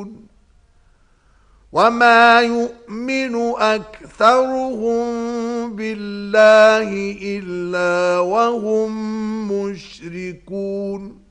يعلمون وما يؤمن أكثرهم بالله إلا وهم مشركون